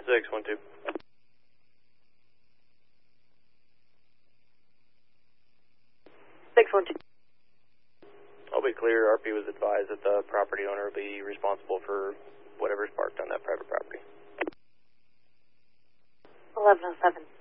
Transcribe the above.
612. I'll be clear. RP was advised that the property owner will be responsible for whatever's parked on that private property. 1107.